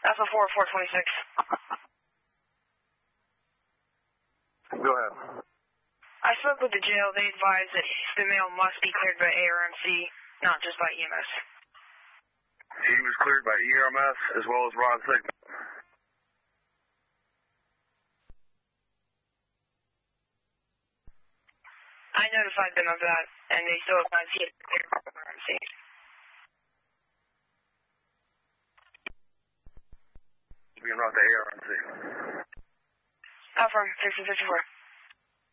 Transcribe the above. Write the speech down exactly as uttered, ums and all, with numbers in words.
Alpha four, four twenty-six. Go ahead. I spoke with the jail. They advised that the male must be cleared by A R M C, not just by E M S. He was cleared by E R M S as well as Ron Sigma. I notified them of that, and they still advised he had cleared by A R M C. Being brought to A R M C. Alpha, six fifty-four.